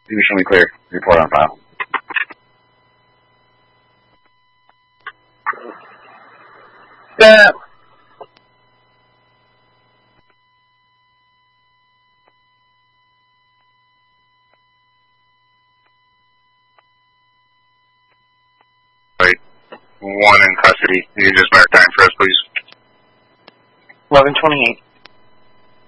You show me clear. Report on file. Step. Right. One in custody. You just maritime for us, please. 1128.